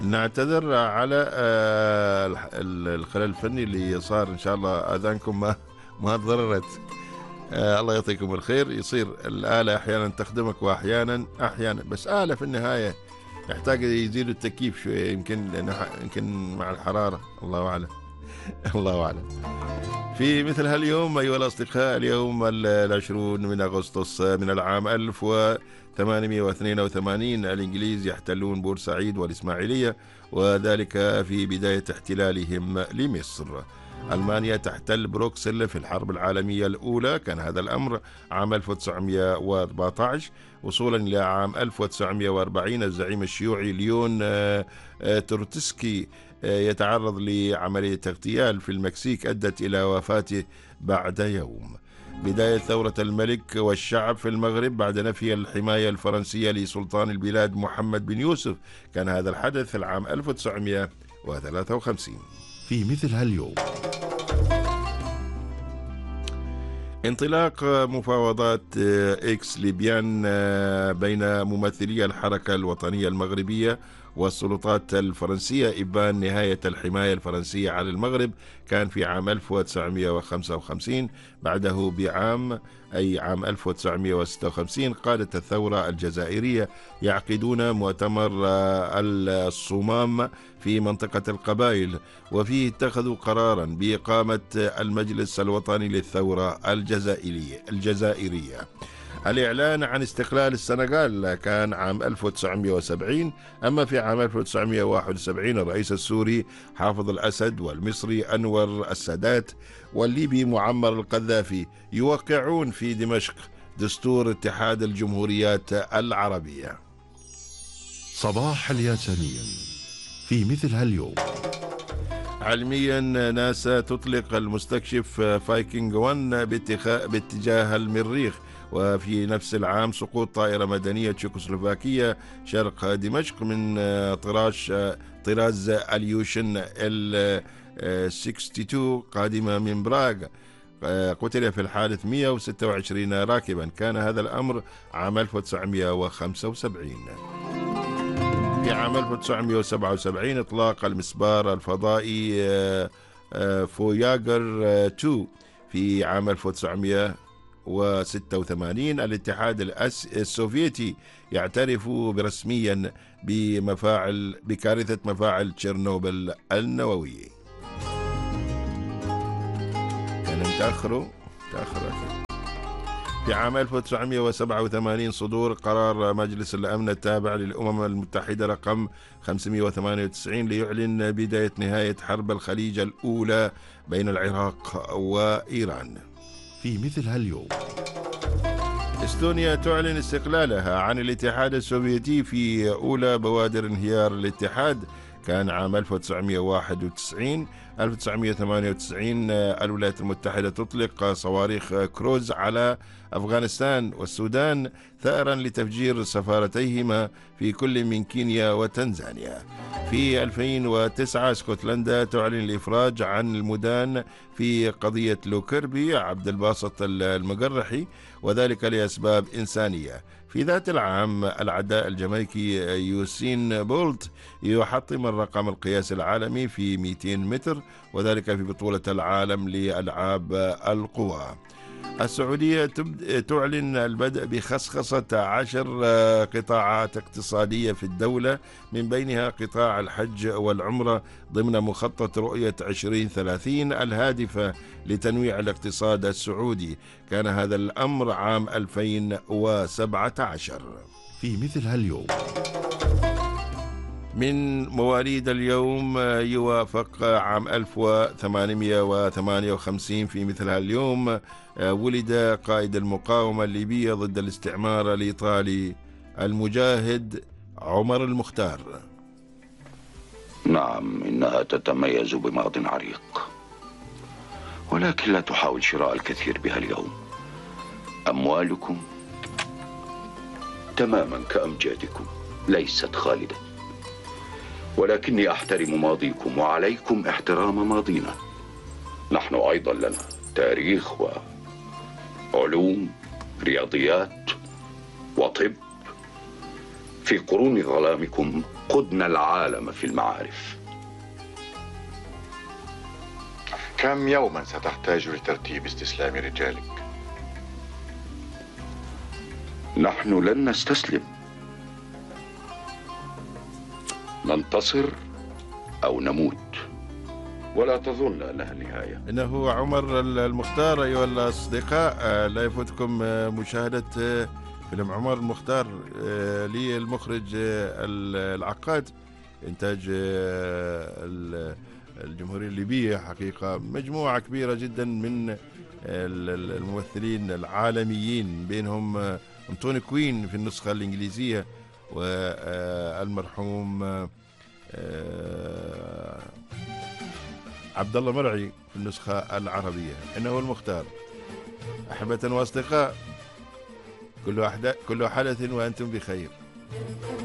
نعتذر على الخلل الفني اللي صار. إن شاء الله آذانكم ما تضررت. الله يعطيكم الخير. يصير الآلة أحيانا تخدمك وأحيانا بس آلة في النهاية يحتاج يزيدوا التكييف شوية، يمكن مع الحرارة، الله أعلم. الله أعلم. في مثل هاليوم أيها الأصدقاء، اليوم 20 من أغسطس من العام 1882 الإنجليز يحتلون بورسعيد والإسماعيلية، وذلك في بداية احتلالهم لمصر. ألمانيا تحتل بروكسل في الحرب العالمية الأولى، كان هذا الأمر عام 1914. وصولا إلى عام 1940 الزعيم الشيوعي ليون تروتسكي يتعرض لعملية اغتيال في المكسيك أدت إلى وفاته بعد يوم. بداية ثورة الملك والشعب في المغرب بعد نفي الحماية الفرنسية لسلطان البلاد محمد بن يوسف، كان هذا الحدث العام 1953. في مثل هاليوم انطلاق مفاوضات إكس ليبيان بين ممثلي الحركة الوطنية المغربية والسلطات الفرنسية إبان نهاية الحماية الفرنسية على المغرب، كان في عام 1955. بعده بعام أي عام 1956 قادة الثورة الجزائرية يعقدون مؤتمر الصمام في منطقة القبائل، وفيه اتخذوا قرارا بإقامة المجلس الوطني للثورة الجزائرية. الإعلان عن استقلال السنغال كان عام 1970. أما في عام 1971 الرئيس السوري حافظ الأسد والمصري أنور السادات والليبي معمر القذافي يوقعون في دمشق دستور اتحاد الجمهوريات العربية. صباح الياسمين في مثل هاليوم. علميا ناسا تطلق المستكشف فايكنج 1 باتجاه المريخ. وفي نفس العام سقوط طائرة مدنية تشيكوسلوفاكية شرق دمشق من طراز اليوشن ال62 قادمة من براغ. قتل في الحادث 126 راكبا، كان هذا الأمر عام 1975. في عام 1977 إطلاق المسبار الفضائي فوياجر 2. في عام 1986 الاتحاد السوفيتي يعترف برسميا بكارثة مفاعل تشيرنوبل النووية. كان متأخر. في عام 1987 صدور قرار مجلس الأمن التابع للأمم المتحدة رقم 598 ليعلن بداية نهاية حرب الخليج الأولى بين العراق وإيران. في مثل هاليوم استونيا تعلن استقلالها عن الاتحاد السوفيتي في أولى بوادر انهيار الاتحاد، كان عام 1991. 1998 الولايات المتحدة تطلق صواريخ كروز على أفغانستان والسودان ثأرا لتفجير سفارتيهما في كل من كينيا وتنزانيا. في 2009 اسكتلندا تعلن الإفراج عن المدان في قضية لوكربي عبد الباسط المقرحي، وذلك لأسباب إنسانية. في ذات العام العداء الجامايكي يوسين بولت يحطم الرقم القياسي العالمي في 200 متر، وذلك في بطولة العالم لألعاب القوى. السعودية تعلن البدء بخصخصة 10 قطاعات اقتصادية في الدولة، من بينها قطاع الحج والعمرة ضمن مخطط رؤية 2030 الهادفة لتنويع الاقتصاد السعودي، كان هذا الأمر عام 2017. في مثل هاليوم من مواليد اليوم يوافق عام 1858 في مثل هاليوم ولد قائد المقاومة الليبية ضد الاستعمار الإيطالي المجاهد عمر المختار. نعم، إنها تتميز بماض عريق، ولكن لا تحاول شراء الكثير بها اليوم. أموالكم تماما كأمجادكم ليست خالدة، ولكني أحترم ماضيكم وعليكم احترام ماضينا. نحن أيضا لنا تاريخ وعلوم، رياضيات وطب. في قرون ظلامكم قدنا العالم في المعارف. كم يوما ستحتاج لترتيب استسلام رجالك؟ نحن لن نستسلم، ننتصر أو نموت، ولا تظن أنها النهاية. إنه عمر المختار أيها الأصدقاء. لا يفوتكم مشاهدة فيلم عمر المختار للمخرج العقاد، إنتاج الجمهورية الليبية. حقيقة مجموعة كبيرة جدا من الممثلين العالميين، بينهم أنتوني كوين في النسخة الإنجليزية، والمرحوم عبد الله مرعي في النسخة العربية. إنه المختار. أحبة وأصدقاء، كل حدث وأنتم بخير.